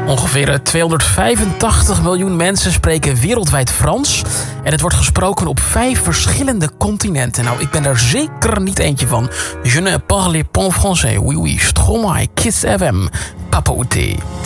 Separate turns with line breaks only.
Ongeveer 285 miljoen mensen spreken wereldwijd Frans. En het wordt gesproken op 5 verschillende continenten. Nou, ik ben er zeker niet eentje van. Je ne parle pas français. Oui, oui, Stromae, Kiss FM, Papa Outé.